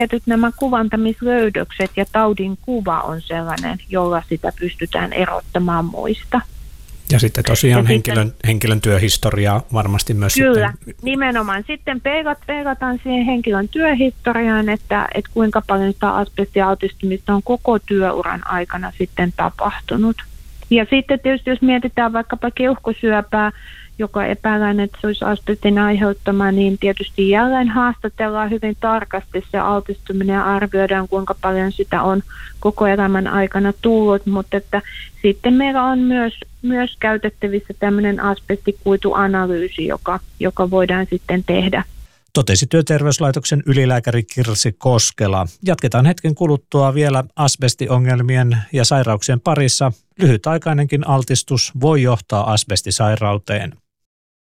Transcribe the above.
Tietyt nämä kuvantamislöydökset ja taudin kuva on sellainen, jolla sitä pystytään erottamaan muista. Ja sitten tosiaan henkilön työhistoriaa varmasti myös. Kyllä, sitten nimenomaan. Sitten peilataan siihen henkilön työhistoriaan, että kuinka paljon sitä asbestialtistumista on koko työuran aikana sitten tapahtunut. Ja sitten tietysti, jos mietitään vaikkapa keuhkosyöpää, joka epäillään, että se olisi asbestin aiheuttama, niin tietysti jälleen haastatellaan hyvin tarkasti se altistuminen ja arvioidaan, kuinka paljon sitä on koko elämän aikana tullut, mutta että sitten meillä on myös käytettävissä tämmöinen asbestikuituanalyysi, joka voidaan sitten tehdä. Totesi Työterveyslaitoksen ylilääkäri Kirsi Koskela. Jatketaan hetken kuluttua vielä asbestiongelmien ja sairauksien parissa. Lyhytaikainenkin altistus voi johtaa asbestisairauteen.